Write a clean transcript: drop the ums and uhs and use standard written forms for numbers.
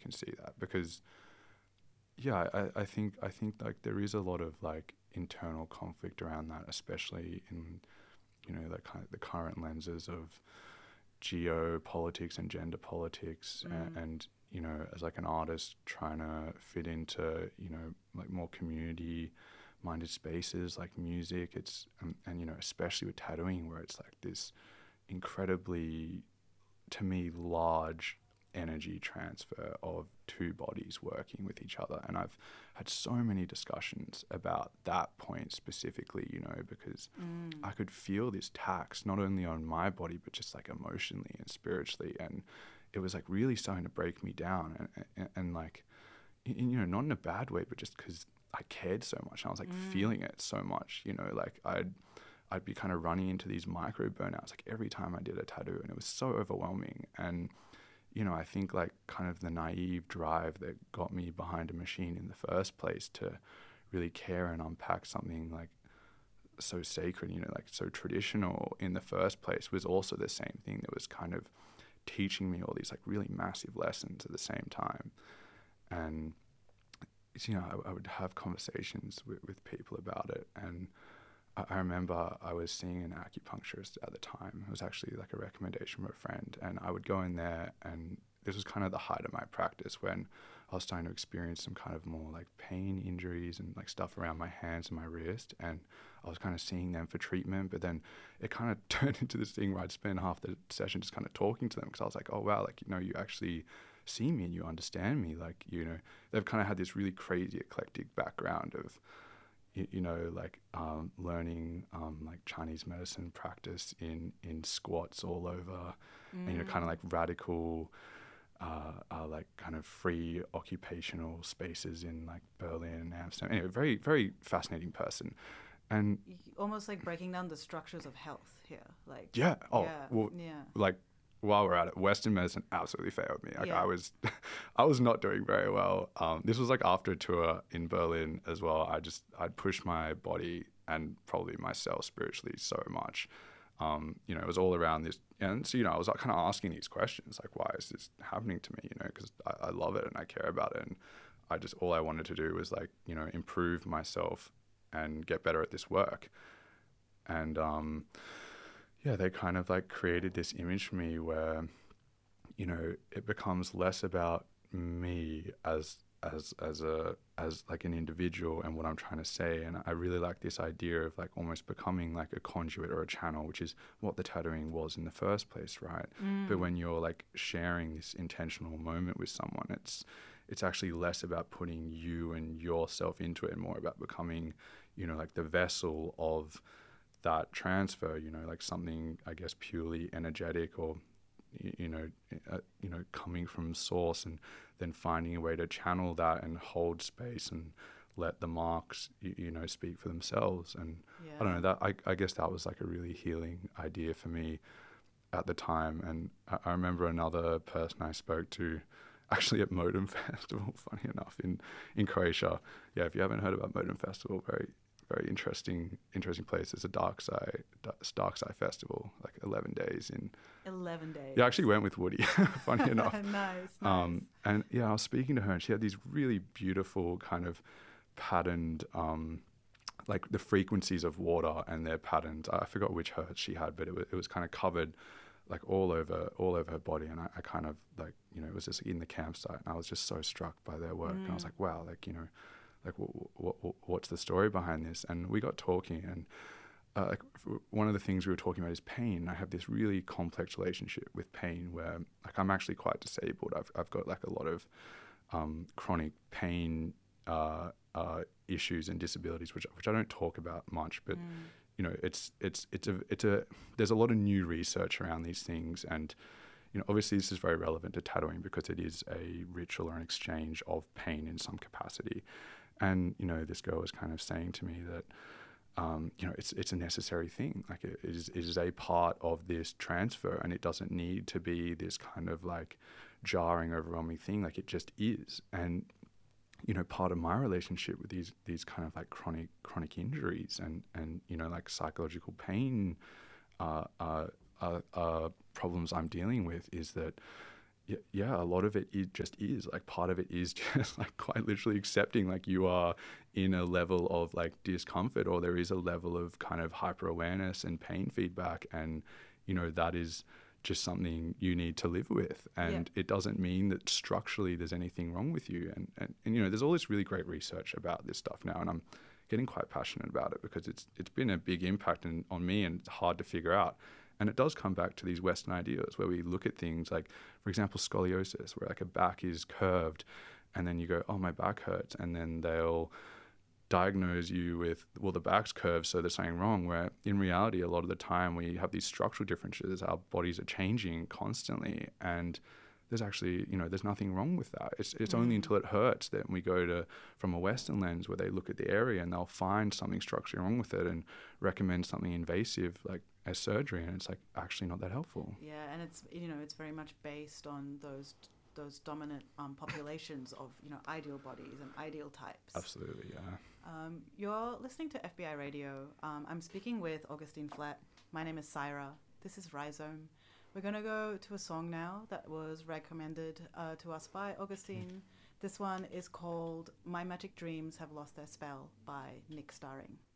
can see that, because I think like there is a lot of like internal conflict around that, especially in, you know, the current lenses of geopolitics and gender politics, and you know, as like an artist trying to fit into, you know, like more community minded spaces like music, it's and you know, especially with tattooing, where it's like this incredibly, to me, large energy transfer of two bodies working with each other. And I've had so many discussions about that point specifically, you know, because I could feel this tax not only on my body but just like emotionally and spiritually, and it was like really starting to break me down, and like, you know, not in a bad way, but just because I cared so much and I was like feeling it so much, you know, like I'd be kind of running into these micro burnouts like every time I did a tattoo, and it was so overwhelming. And you know, I think like kind of the naive drive that got me behind a machine in the first place to really care and unpack something like so sacred, you know, like so traditional in the first place, was also the same thing that was kind of teaching me all these like really massive lessons at the same time. And you know, I would have conversations with people about it, and I remember I was seeing an acupuncturist at the time. It was actually like a recommendation from a friend, and I would go in there, and this was kind of the height of my practice when I was starting to experience some kind of more like pain injuries and like stuff around my hands and my wrist, and I was kind of seeing them for treatment. But then it kind of turned into this thing where I'd spend half the session just kind of talking to them, because I was like, oh wow, like, you know, you actually see me and you understand me. Like, you know, they've kind of had this really crazy eclectic background of, you know, like learning like Chinese medicine practice in squats all over, and, you know, kind of like radical, like kind of free occupational spaces in like Berlin and Amsterdam. Anyway, very, very fascinating person. And almost like breaking down the structures of health here. Like, yeah, well, yeah. like, while we're at it, Western medicine absolutely failed me. Like, Yeah. I was not doing very well. This was like after a tour in Berlin as well. I'd pushed my body and probably myself spiritually so much. You know, it was all around this. And so, you know, I was kind of asking these questions, like, why is this happening to me? You know, because I love it and I care about it. And all I wanted to do was like, you know, improve myself and get better at this work. And, yeah, they kind of like created this image for me where, you know, it becomes less about me as like an individual and what I'm trying to say. And I really like this idea of like almost becoming like a conduit or a channel, which is what the tattooing was in the first place, right? But when you're like sharing this intentional moment with someone, it's actually less about putting you and yourself into it and more about becoming, you know, like the vessel of that transfer, you know, like something, I guess, purely energetic, or you know, coming from source, and then finding a way to channel that and hold space and let the marks, you know, speak for themselves. And I don't know, that I guess that was like a really healing idea for me at the time. And I remember another person I spoke to actually at Modem Festival, funny enough, in Croatia. Yeah, if you haven't heard about Modem Festival, very interesting place. It's a Dark Side Festival, like 11 days in. 11 days. Yeah, I actually went with Woody, funny enough. Nice. And yeah, I was speaking to her, and she had these really beautiful kind of patterned, like the frequencies of water and their patterns. I forgot which hertz she had, but it was kind of covered like all over her body. And I kind of like, you know, it was just in the campsite, and I was just so struck by their work. And I was like, wow, like, you know, like what's the story behind this? And we got talking, and like one of the things we were talking about is pain. I have this really complex relationship with pain where like I'm actually quite disabled. I've got like a lot of chronic pain issues and disabilities, which I don't talk about much, but you know, it's a there's a lot of new research around these things. And you know, obviously this is very relevant to tattooing because it is a ritual or an exchange of pain in some capacity. And, you know, this girl was kind of saying to me that, you know, it's a necessary thing. Like it is a part of this transfer, and it doesn't need to be this kind of like jarring, overwhelming thing. Like it just is. And, you know, part of my relationship with these kind of like chronic injuries and you know, like psychological pain problems I'm dealing with is that, yeah, a lot of it just is like part of it is just like quite literally accepting like you are in a level of like discomfort, or there is a level of kind of hyper awareness and pain feedback, and that is just something you need to live with, Yeah. and it doesn't mean that structurally there's anything wrong with you, and there's all this really great research about this stuff now, and I'm getting quite passionate about it because it's been a big impact on me, and it's hard to figure out. And it does come back to these Western ideas where we look at things like, for example, scoliosis, where like a back is curved, and then you go, oh, my back hurts. And then they'll diagnose you with, well, the back's curved, so there's something wrong. Where in reality, a lot of the time we have these structural differences, our bodies are changing constantly. And there's actually, there's nothing wrong with that. It's only until it hurts that we go to from a Western lens where they look at the area and they'll find something structurally wrong with it and recommend something invasive like as surgery, and it's like actually not that helpful. Yeah, and it's very much based on those dominant populations of ideal bodies and ideal types. Absolutely, yeah. You're listening to FBI Radio. I'm speaking with Augustine Flett. My name is Syra. This is Rhizome. We're going to go to a song now that was recommended to us by Augustine. This one is called My Magic Dreams Have Lost Their Spell by Nick Starring.